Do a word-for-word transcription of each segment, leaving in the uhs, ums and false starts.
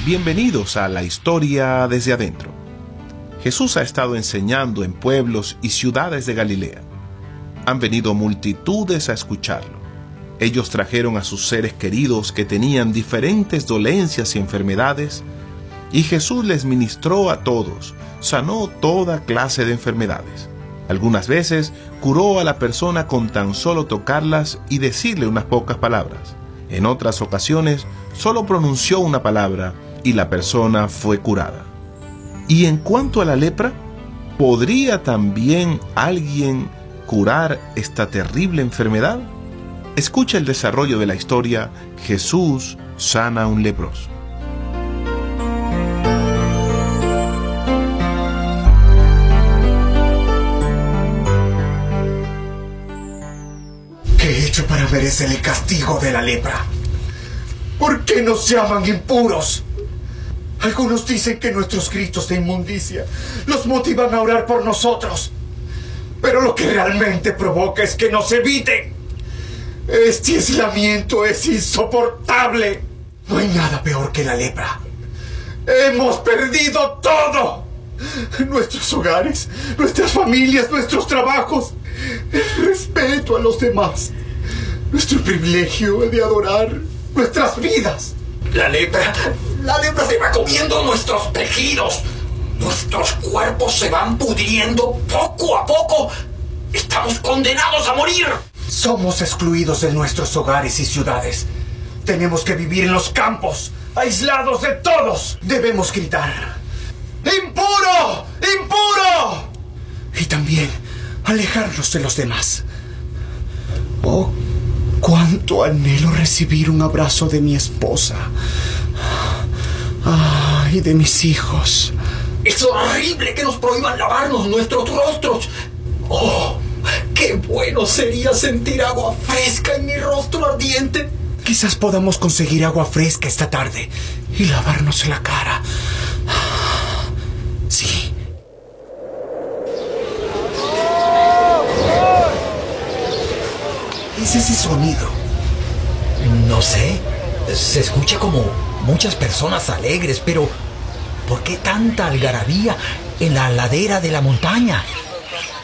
Bienvenidos a la historia desde adentro. Jesús ha estado enseñando en pueblos y ciudades de Galilea. Han venido multitudes a escucharlo. Ellos trajeron a sus seres queridos que tenían diferentes dolencias y enfermedades, y Jesús les ministró a todos, sanó toda clase de enfermedades. Algunas veces curó a la persona con tan solo tocarlas y decirle unas pocas palabras. En otras ocasiones solo pronunció una palabra y la persona fue curada. Y en cuanto a la lepra, ¿podría también alguien curar esta terrible enfermedad? Escucha el desarrollo de la historia. Jesús sana a un leproso. ¿Qué he hecho para merecer el castigo de la lepra? ¿Por qué nos llaman impuros? Algunos dicen que nuestros gritos de inmundicia los motivan a orar por nosotros. Pero lo que realmente provoca es que nos eviten. Este aislamiento es insoportable. No hay nada peor que la lepra. Hemos perdido todo. Nuestros hogares, nuestras familias, nuestros trabajos, el respeto a los demás, nuestro privilegio de adorar nuestras vidas. La lepra, la lepra se va comiendo nuestros tejidos. Nuestros cuerpos se van pudriendo poco a poco. Estamos condenados a morir. Somos excluidos de nuestros hogares y ciudades. Tenemos que vivir en los campos, aislados de todos. Debemos gritar: ¡impuro! ¡Impuro! Y también alejarnos de los demás. Oh, cuánto anhelo recibir un abrazo de mi esposa. Ah, y de mis hijos. Es horrible que nos prohíban lavarnos nuestros rostros. ¡Oh! ¡Qué bueno sería sentir agua fresca en mi rostro ardiente! Quizás podamos conseguir agua fresca esta tarde y lavarnos la cara. Sí. ¿Qué es ese sonido? No sé. Se escucha como muchas personas alegres, pero ¿por qué tanta algarabía en la ladera de la montaña?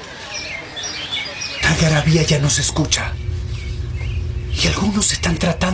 La algarabía ya no se escucha. Y algunos están tratando